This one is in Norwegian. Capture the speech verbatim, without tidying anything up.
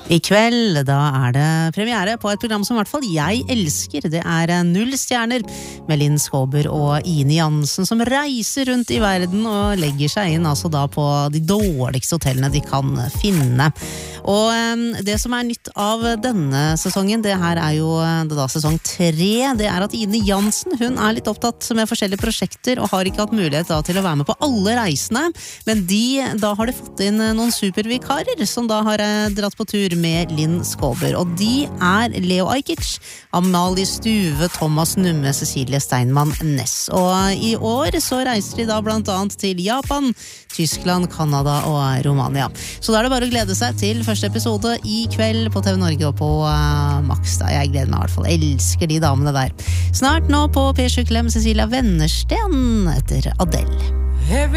I kveld, da er det premiere på et program som i hvert fall jeg elsker. Det er Null stjerner med Linn Skåber og Ine Jansen som reiser rundt i verden og legger seg inn altså da på de dårligste hotellene de kan finne. Og um, det som er nytt av denne sesongen, det her er jo det da sesong tre, det er at Ine Jansen, hun er litt opptatt med forskjellige prosjekter og har ikke hatt mulighet da til å være med på alle reisene, men de, da har de fått inn noen supervikarer som da har dratt på tur med Linn Skåber, og de er Leo Ajkic, Amalie Stuve, Thomas Numme, Cecilie Steinmann Ness. Og i år så reiser de da blant annet til Japan, Tyskland, Kanada og Romania. Så da er det bare å glede seg til første episode i kveld på T V Norge og på uh, Max. Da. Jeg gleder meg i hvert fall, jeg elsker de damene der. Snart nå på P sju Klem Cecilia Wennersten etter Adele.